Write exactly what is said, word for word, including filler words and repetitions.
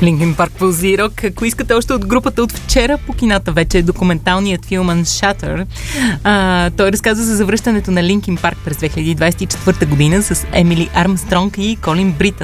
Линкин Парк по Зирок. Ако искате още от групата от вчера по кината, вече е документалният филм Unshattered. А, той разказва за завръщането на Линкин Парк през две хиляди двадесет и четвърта година с Емили Армстронг и Колин Бритън.